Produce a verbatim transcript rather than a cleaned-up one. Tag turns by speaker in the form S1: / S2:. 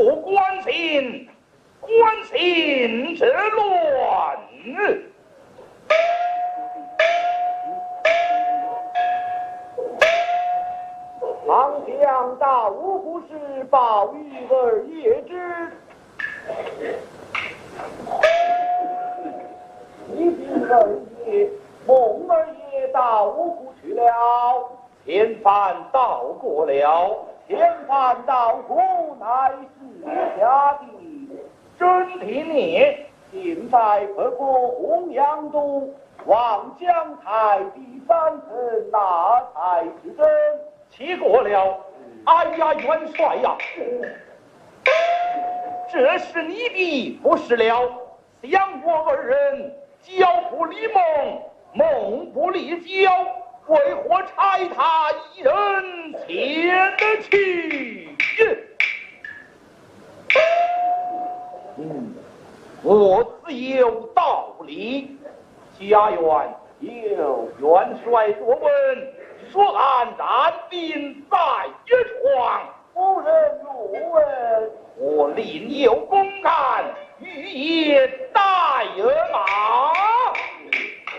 S1: 不关心，关心之乱。
S2: 唐将大吴不是报玉儿也知，一兵二爷孟二爷到吴府去了，天犯到过了，天犯到过乃是下的
S1: 真体孽，
S2: 现在不过洪阳都望江台第三层，那才是真。
S1: 起过了，哎呀，元帅呀，这是你的不是了。想我二人交不离孟，孟不离交，为何差他一人前得去？嗯，我自有道理。家园有元帅若问，说俺战兵在一床，
S2: 夫人若问，
S1: 我另有公干，欲也当